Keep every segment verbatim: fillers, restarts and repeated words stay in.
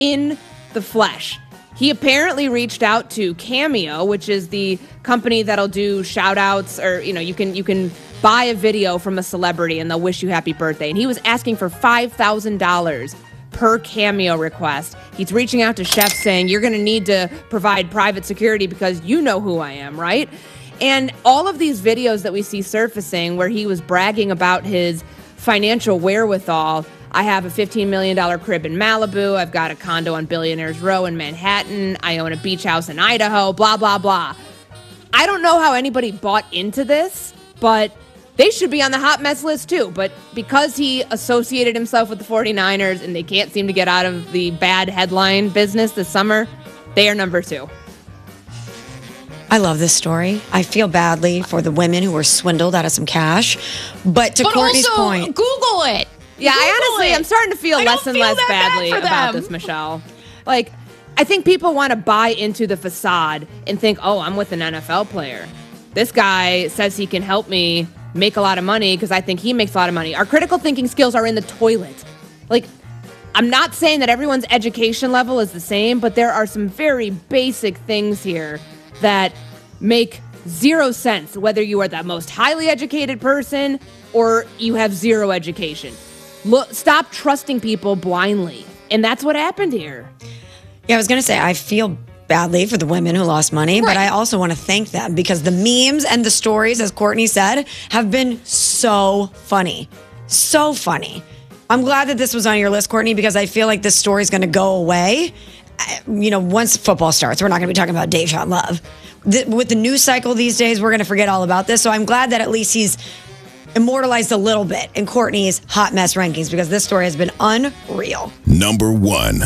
in the flesh. He apparently reached out to Cameo, which is the company that'll do shout outs, or, you know, you can you can buy a video from a celebrity and they'll wish you happy birthday. And he was asking for five thousand dollars per Cameo request. He's reaching out to chefs saying, you're going to need to provide private security because you know who I am, right? And all of these videos that we see surfacing where he was bragging about his financial wherewithal. I have a fifteen million dollars crib in Malibu. I've got a condo on Billionaires Row in Manhattan. I own a beach house in Idaho, blah, blah, blah. I don't know how anybody bought into this, but they should be on the hot mess list too. But because he associated himself with the 49ers and they can't seem to get out of the bad headline business this summer, they are number two. I love this story. I feel badly for the women who were swindled out of some cash. But to but Courtney's also, point, Google it. Yeah, Google I honestly, it. I'm starting to feel I less and feel less that bad badly for about them. this, Michelle. Like, I think people want to buy into the facade and think, oh, I'm with an N F L player. This guy says he can help me make a lot of money because I think he makes a lot of money. Our critical thinking skills are in the toilet. Like, I'm not saying that everyone's education level is the same, but there are some very basic things here that make zero sense, whether you are the most highly educated person or you have zero education. Look, stop trusting people blindly. And that's what happened here. yeah, I was going to say, I feel badly for the women who lost money, Right. but I also want to thank them because the memes and the stories, as Courtney said, have been so funny. So funny. I'm glad that this was on your list, Courtney, because I feel like this story is going to go away. You know, once football starts, we're not going to be talking about Deshaun Love. The, with the news cycle these days, we're going to forget all about this. So I'm glad that at least he's immortalized a little bit in Courtney's hot mess rankings because this story has been unreal. Number one.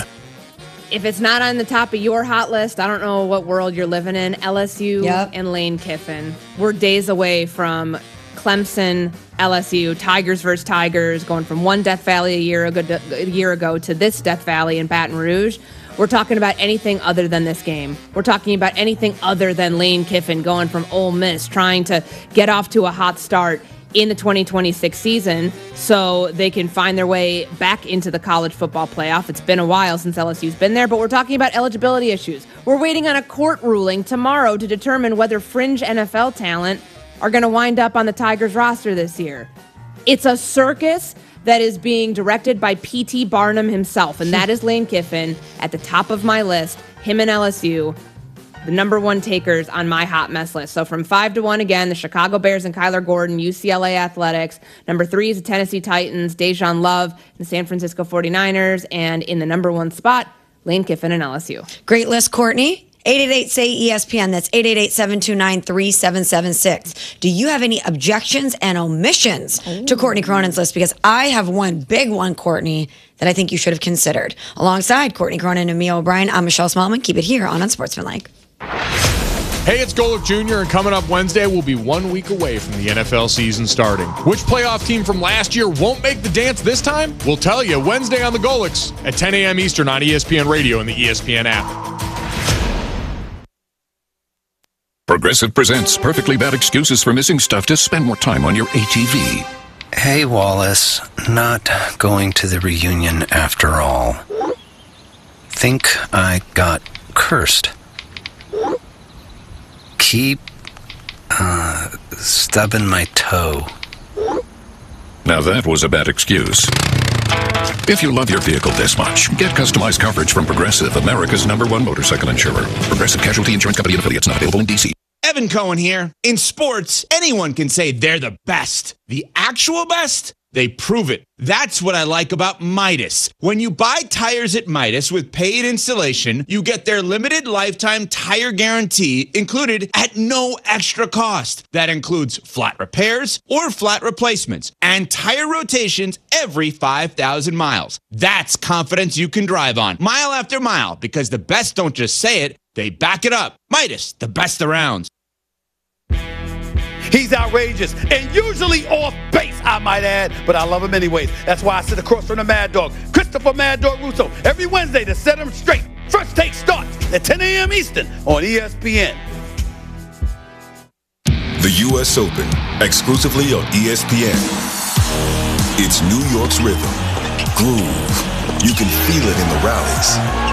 If it's not on the top of your hot list, I don't know what world you're living in. L S U Yep. and Lane Kiffin. We're days away from Clemson, L S U, Tigers versus Tigers, going from one Death Valley a year ago to, a year ago to this Death Valley in Baton Rouge. We're talking about anything other than this game. We're talking about anything other than Lane Kiffin going from Ole Miss, trying to get off to a hot start in the twenty twenty-six season so they can find their way back into the college football playoff. It's been a while since L S U's been there, but we're talking about eligibility issues. We're waiting on a court ruling tomorrow to determine whether fringe N F L talent are going to wind up on the Tigers roster this year. It's a circus that is being directed by P T Barnum himself, and that is Lane Kiffin at the top of my list, him and L S U. The number one takers on my hot mess list. So from five to one, again, the Chicago Bears and Kyler Gordon, U C L A Athletics. Number three is the Tennessee Titans, Deshaun Love, and the San Francisco 49ers. And in the number one spot, Lane Kiffin and L S U. Great list, Courtney. eight eight eight, S A Y, E S P N. That's eight eight eight, seven two nine, three seven seven six. Do you have any objections and omissions Ooh. to Courtney Cronin's list? Because I have one big one, Courtney, that I think you should have considered. Alongside Courtney Cronin and Mia O'Brien, I'm Michelle Smallman. Keep it here on Unsportsmanlike. Hey, it's Golick Junior, and coming up Wednesday, we'll be one week away from the N F L season starting. Which playoff team from last year won't make the dance this time? We'll tell you Wednesday on the Golicks at ten a.m. Eastern on E S P N Radio and the E S P N app. Progressive presents Perfectly Bad Excuses for Missing Stuff to Spend More Time on Your A T V. Hey, Wallace. Not going to the reunion after all. Think I got cursed. Keep, uh, stubbing my toe. Now that was a bad excuse. If you love your vehicle this much, get customized coverage from Progressive, America's number one motorcycle insurer. Progressive Casualty Insurance Company and affiliates, not available in D C. Evan Cohen here. In sports, anyone can say they're the best. The actual best? They prove it. That's what I like about Midas. When you buy tires at Midas with paid installation, you get their limited lifetime tire guarantee included at no extra cost. That includes flat repairs or flat replacements and tire rotations every five thousand miles. That's confidence you can drive on mile after mile because the best don't just say it, they back it up. Midas, the best around. He's outrageous and usually off base, I might add, but I love him anyways. That's why I sit across from the Mad Dog, Christopher Mad Dog Russo, every Wednesday to set him straight. First Take starts at ten a.m. Eastern on E S P N. The U S Open, exclusively on E S P N. It's New York's rhythm, groove, You can feel it in the rallies,